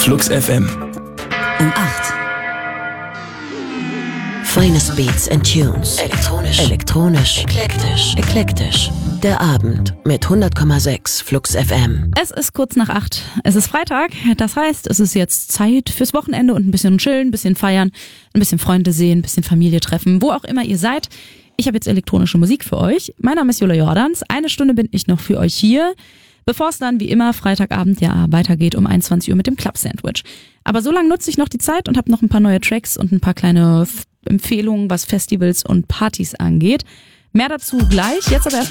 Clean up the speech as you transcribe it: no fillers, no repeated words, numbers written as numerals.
Flux FM. Um 8. Finest Beats and Tunes. Elektronisch. Eklektisch. Der Abend mit 100,6 Flux FM. Es ist kurz nach 8. Es ist Freitag. Das heißt, es ist jetzt Zeit fürs Wochenende und ein bisschen chillen, ein bisschen feiern, ein bisschen Freunde sehen, ein bisschen Familie treffen, wo auch immer ihr seid. Ich habe jetzt elektronische Musik für euch. Mein Name ist Jula Jordans. 1 Stunde bin ich noch für euch hier, bevor es dann wie immer Freitagabend weitergeht um 21 Uhr mit dem Club Sandwich. Aber so lange nutze ich noch die Zeit und habe noch ein paar neue Tracks und ein paar kleine Empfehlungen, was Festivals und Partys angeht. Mehr dazu gleich. Jetzt aber erst